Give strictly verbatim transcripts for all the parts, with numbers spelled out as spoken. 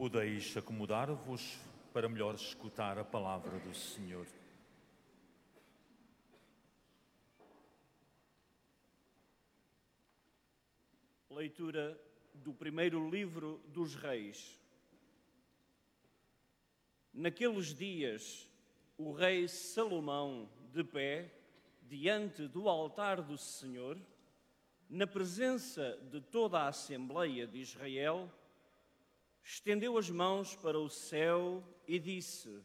Podeis acomodar-vos para melhor escutar a palavra do Senhor. Leitura do primeiro livro dos Reis. Naqueles dias, o rei Salomão, de pé, diante do altar do Senhor, na presença de toda a Assembleia de Israel, estendeu as mãos para o céu e disse: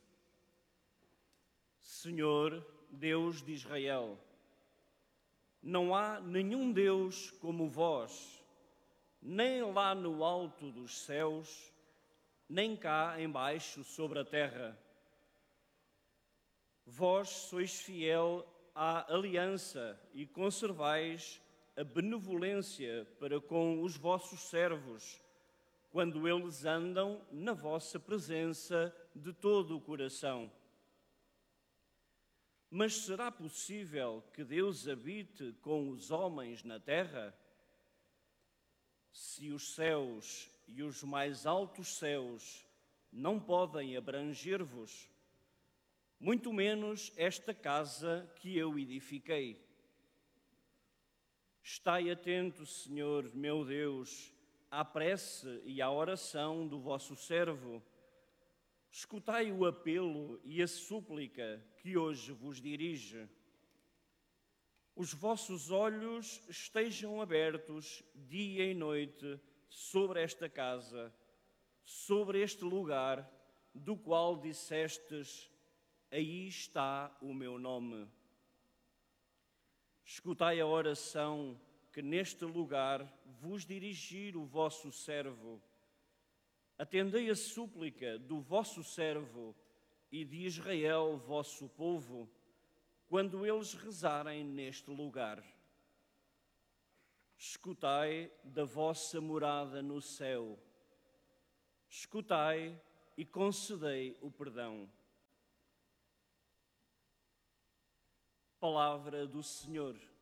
Senhor, Deus de Israel, não há nenhum Deus como vós, nem lá no alto dos céus, nem cá embaixo sobre a terra. Vós sois fiel à aliança e conservais a benevolência para com os vossos servos, quando eles andam na vossa presença de todo o coração. Mas será possível que Deus habite com os homens na terra? Se os céus e os mais altos céus não podem abranger-vos, muito menos esta casa que eu edifiquei. Estai atento, Senhor, meu Deus, à prece e à oração do vosso servo. Escutai o apelo e a súplica que hoje vos dirige. Os vossos olhos estejam abertos dia e noite sobre esta casa, sobre este lugar, do qual dissestes: aí está o meu nome. Escutai a oração que neste lugar vos dirigir o vosso servo. Atendei a súplica do vosso servo e de Israel, vosso povo, quando eles rezarem neste lugar. Escutai da vossa morada no céu. Escutai e concedei o perdão. Palavra do Senhor.